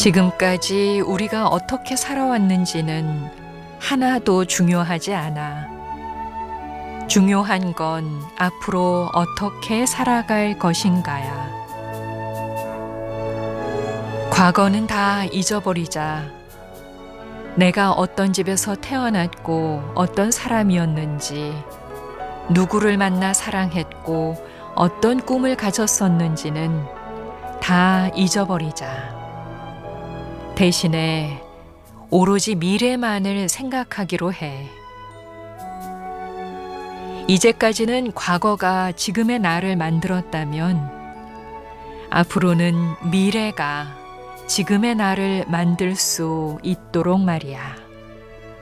지금까지 우리가 어떻게 살아왔는지는 하나도 중요하지 않아. 중요한 건 앞으로 어떻게 살아갈 것인가야. 과거는 다 잊어버리자. 내가 어떤 집에서 태어났고 어떤 사람이었는지, 누구를 만나 사랑했고 어떤 꿈을 가졌었는지는 다 잊어버리자. 대신에 오로지 미래만을 생각하기로 해. 이제까지는 과거가 지금의 나를 만들었다면 앞으로는 미래가 지금의 나를 만들 수 있도록 말이야.